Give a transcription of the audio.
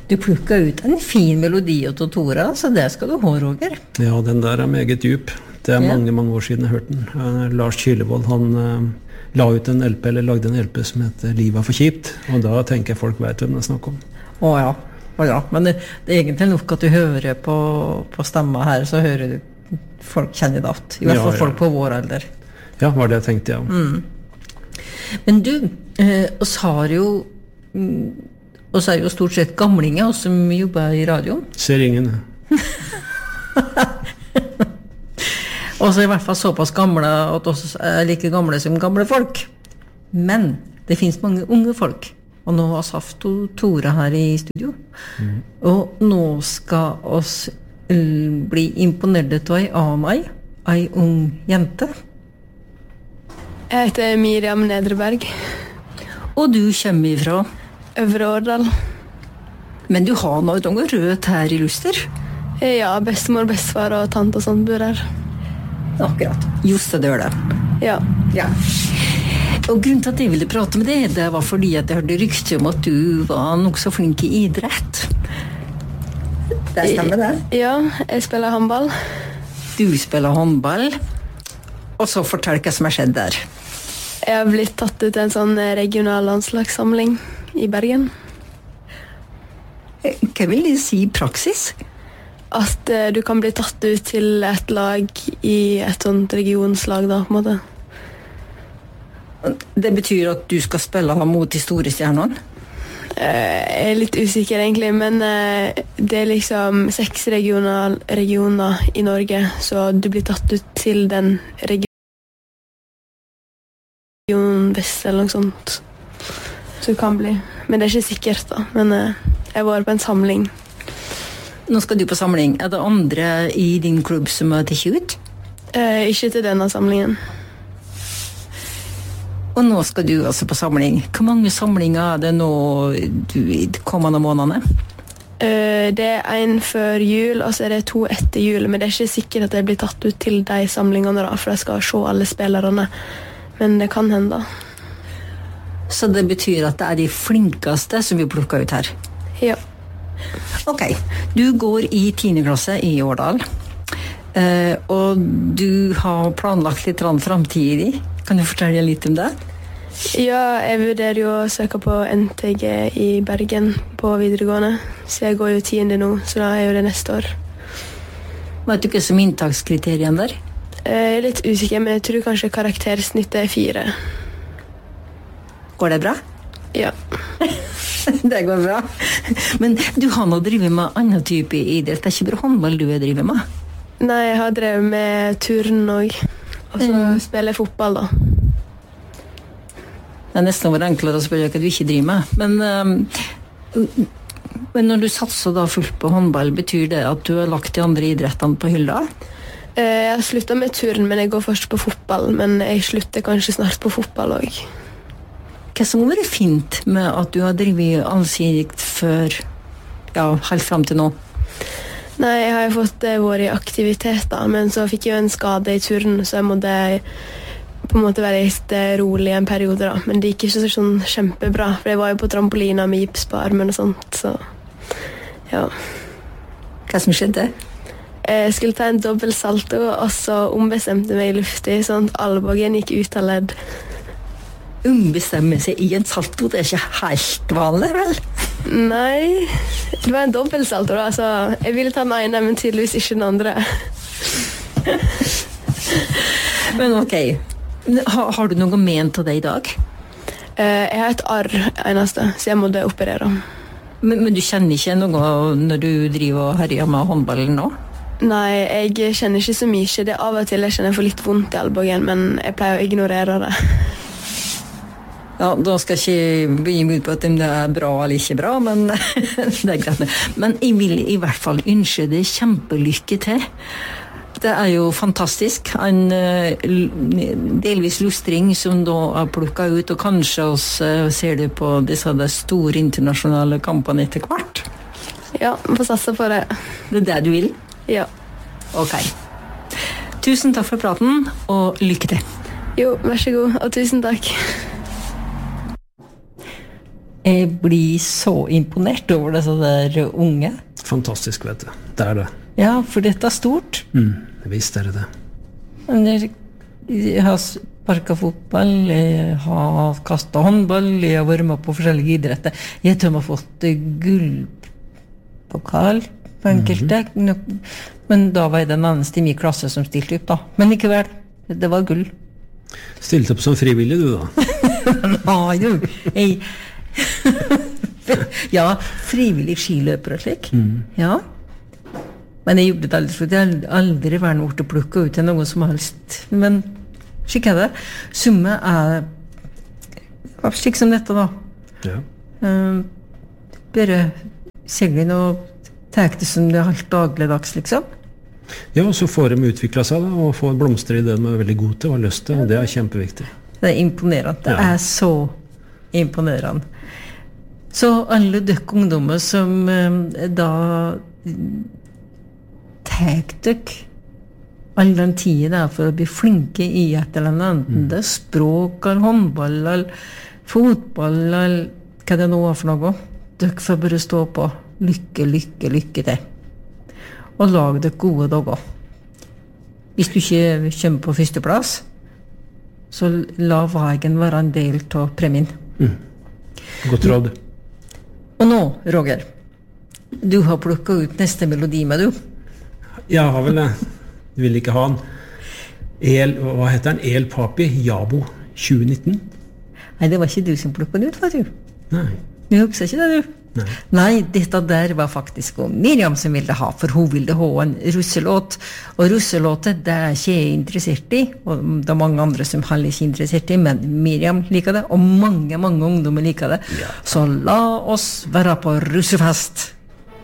Du plukket ut en fin melodi til Tora, så det skal du ha, Roger. Ja, den der meget dyp. Det mange, mange år siden jeg hørte den. Lars Kylevold, han la ut en LP, eller lagde en LP som heter Livet for kjipt, og da tenker jeg folk vet hvem det snakker om. Ja, men det er egentlig nok at du hører på stemma her, så hører du folk kjenner det at, i hvert fall folk på vår alder. Ja, var det jeg tenkte, ja. Men du, oss har jo oss er jo stort sett gamlinger, oss som jobber i radio. Ser ingen. Og så i hvert fall såpass gamle at oss er like gamle som gamle folk. Men det finnes mange unge folk. Og nå har Saft og Tora her i studio. Og nå skal oss bli imponert av meg, ei ung jente. Jeg heter Miriam Nedreberg. Og du kommer ifra? Øvre Årdal. Men du har noe rødt her i Luster? Ja, bestemor, bestefar og tante og sånt bor her. Akkurat. Just det gjør det. Ja. Og grunnen til at jeg ville prate med deg, det var fordi at jeg hørte rykter om at du var nok så flink i idrett. Det stemmer det? Ja, jeg spiller håndball. Du spiller håndball. Og så fortell hva som har skjedd der. Jeg har blitt tatt ut til en sånn regional landslagssamling i Bergen. Hva vil det si i praksis? At du kan bli tatt ut til et lag i et sånt regionslag da, på en måte. Det betyr at du skal spille mot de store stjernene? Jeg er litt usikker egentlig, men det er liksom 6 regioner i Norge, så du blir tatt ut til den regionen vest eller noe sånt. Så det kan bli. Men det er ikke sikkert da, men jeg var på en samling. Nå skal du på samling. Er det andre i din klubb som har tatt ut? Ikke til denne samlingen. Og nå skal du altså på samling. Hvor mange samlinger er det nå de kommende månedene? Det er en før jul, og så er det 2 etter jul. Men det er ikke sikkert at jeg blir tatt ut til de samlingene da, for jeg skal se alle spillerne. Men det kan hende. Så det betyr at det er de flinkeste som vi plukker ut her? Ja. Ok, du går i 10. klasse i Årdal. Og du har planlagt litt fremtidig. Kan du fortelle litt om det? Ja, jeg vurderer jo å søke på NTG i Bergen på videregående. Så jeg går jo 10. nå, så da er jo det neste år. Vet du hva som inntakskriterien der? Jeg er litt usikker, men jeg tror kanskje karaktersnittet er 4. Går det bra? Ja. Det går bra. Men du har nå drivet med annen type idrett. Det er ikke bare håndball du har drivet med? Nei, jeg har drevet med turn også. Og så spiller jeg fotball da. Det er nesten over enklere å spørre hva du ikke driver med. Men når du satser da fullt på håndball, betyr det at du har lagt de andre idrettene på hylla? Jeg har sluttet med turn, men jeg går først på fotball. Men jeg slutter kanskje snart på fotball også. Hva som har vært fint med at du har drevet allsidigt før, ja, helt frem til nå? Nei, jeg har jo fått vært i aktivitet da, men så fikk jeg jo en skade i turn, så jeg måtte på en måte være litt rolig en periode da. Men det gikk ikke sånn kjempebra, for jeg var jo på trampolina med gips på armen og sånt, så ja. Hva som skjedde? Jeg skulle ta en dobbelt salto, og så ombestemte meg i luftig, sånn at albuen gikk ut av ledd. Ombestemme seg i en salto, det er ikke helt vanlig, vel? Nei, det var en dobbelt salto da, så jeg ville ta den ene, men tydeligvis ikke den andre. Men ok, har du noe ment av det i dag? Jeg har et arr eneste, så jeg måtte operere. Men du kjenner ikke noe når du driver og herjer med håndballen nå? Nei, jeg kjenner ikke så mye. Det er av og til jeg kjenner for litt vondt i albuen, men jeg pleier å ignorere det. Ja, da skal jeg ikke begynne ut på at det er bra eller ikke bra, men det er greit. Men jeg vil i hvert fall ønske det kjempelykke til. Det er jo fantastisk. En delvis lustring som da er plukket ut, og kanskje også ser du på disse store internasjonale kampene etter hvert. Ja, vi får satse på det. Det er det du vil? Ja. Ok. Tusen takk for praten, og lykke til. Jo, vær så god, og tusen takk. Jeg blir så imponert over disse der unge. Fantastisk, vet du. Det det. Ja, for dette stort. Visst det det. Men jeg har sparket fotball, jeg har kastet håndball, jeg har vært med på forskjellige idretter. Jeg tror jeg har fått gullpokal på enkelte, men da var jeg den eneste i min klasse som stilte opp da. Men ikke vel, det var gull. Stilte opp som frivillig du da? Nei, du, jeg... ja, frivillig skiløper og slik. Ja. Men jeg gjorde det aldri, for jeg har aldri vært noe til å plukke ut til noe som helst. Men slik det. Summe slik som dette da. Ja. Bare seglen og tek det som det helt dagligdags, liksom. Ja, og så får de utviklet seg da, og får blomster i det de veldig gode til og har lyst til, og det kjempeviktig. Det imponerende. Det så imponerende. Så alle dere ungdommer som da tek dere all den tiden der for å bli flinke i et eller annet, enten det språk, eller håndball, eller fotball, eller hva det nå var for noe. Dere får bare stå på. Lykke til. Og lag dere gode dager. Hvis du ikke kommer på førsteplass, så la veien være en del av premien. Godt råd. Og nå, Roger, du har plukket ut neste melodi med du. Jeg har vel det. Du vil ikke ha den. Hva heter den? El Papi, Jabo 2019? Nei, det var ikke du som plukket den ut, var du? Nei. Du husker ikke det, du? Nei, dette der var faktisk Miriam som ville ha, for hun ville ha en russelåt. Og russelåtet, det ikke jeg interessert i, og det mange andre som heller ikke interessert i, men Miriam liker det, og mange ungdommer liker det. Ja. Så la oss være på russefest!